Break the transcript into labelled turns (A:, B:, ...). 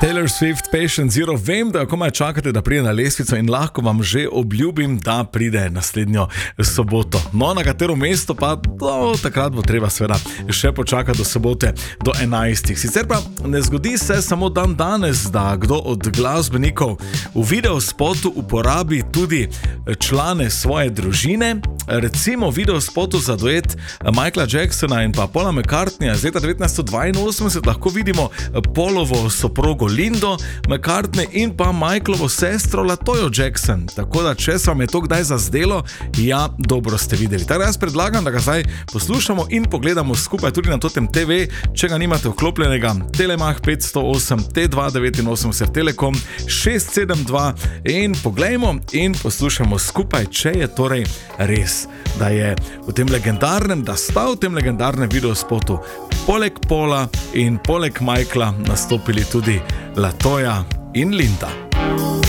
A: Taylor Swift, Patient Zero. Vem, da komaj čakate, da pride na lestvico in lahko vam že obljubim, da pride naslednjo soboto. No, na katero mesto pa takrat bo treba seveda še počakati do sobote do 11. Sicer pa ne zgodi se samo dan danes, da kdo od glasbenikov v videospotu uporabi tudi člane svoje družine. Recimo v videospotu za duet Michaela Jacksona in pa Paula McCartneyja iz leta 1982 lahko vidimo Paulovo soprogo Lindo McCartney in pa Michaelovo sestro Latojo Jackson. Tako da, če se vam je to kdaj zazdelo, ja, dobro ste videli. Tako da jaz predlagam, da ga zdaj poslušamo in pogledamo skupaj tudi na Totem TV, če ga nimate vklopljenega. Telemach 508, T289, Telekom 672 in poglejmo in poslušamo skupaj, če je torej res, da je v tem legendarnem, da sta v tem legendarnem videospotu poleg Paula in poleg Michaela nastopili tudi Latoja in Linda.